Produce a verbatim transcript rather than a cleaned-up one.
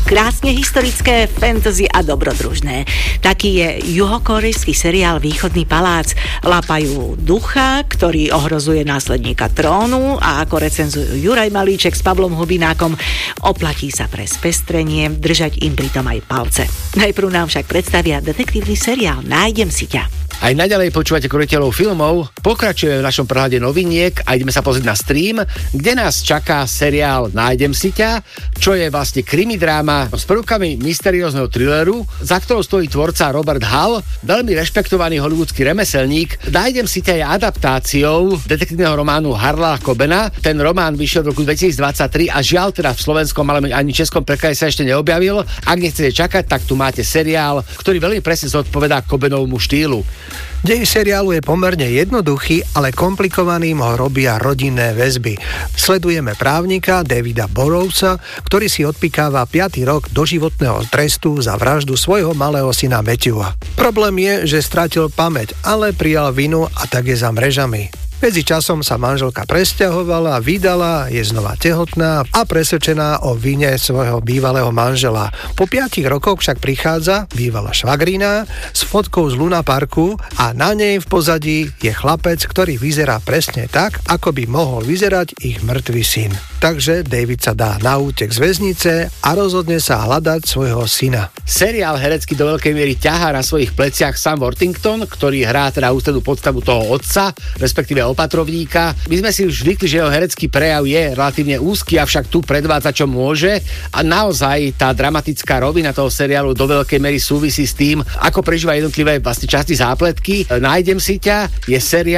Krásne historické, fantasy a dobrodružné. Taký je juhokorejský seriál Východný palác. Lapajú ducha, ktorý ohrozuje následníka trónu a ako recenzujú Juraj Malíček s Pavlom Hubinákom, oplatí sa pre spestrenie, držať im pritom aj palce. Najprv nám však predstavia detektívny seriál Nájdem si ťa. Aj naďalej počúvate koriteľov filmov, pokračujeme v našom prehľade noviniek a ideme sa pozrieť na stream, kde nás čaká seriál Nájdem si ťa, čo je vlastne krimidráma s prvkami mysteriózneho thrilleru, za ktorou stojí tvorca Robert Hall, veľmi rešpektovaný hollywoodský remeselník. Nájdem si ťa je adaptáciou detektívneho románu Harla Cobena. Ten román vyšiel v roku dvetisícdvadsaťtri a žiaľ teda v slovenskom, ale ani českom preklade sa ešte neobjavil. Ak nechcete čakať, tak tu máte seriál, ktorý veľmi presne zodpovedá Cobenovmu štýlu. Dej seriálu je pomerne jednoduchý, ale komplikovaným ho robia rodinné väzby. Sledujeme právnika Davida Burrowsa, ktorý si odpikáva piaty rok doživotného trestu za vraždu svojho malého syna Matthewa. Problém je, že stratil pamäť, ale prijal vinu a tak je za mrežami. Medzi časom sa manželka presťahovala, vydala, je znova tehotná a presvedčená o vine svojho bývalého manžela. Po piatich rokoch však prichádza bývalá švagrina s fotkou z Luna Parku a na nej v pozadí je chlapec, ktorý vyzerá presne tak, ako by mohol vyzerať ich mŕtvý syn. Takže David sa dá na útek z väznice a rozhodne sa hľadať svojho syna. Seriál herecky do veľkej miery ťahá na svojich pleciach Sam Worthington, ktorý hrá teda ústrednú podstavu toho otca, respektíve opatrovníka. My sme si už zvykli, že jeho herecký prejav je relatívne úzky, avšak tu predvádza, čo môže. A naozaj tá dramatická rovina toho seriálu do veľkej miery súvisí s tým, ako prežíva jednotlivé vlastne časti zápletky. Nájdem si ťa je seriál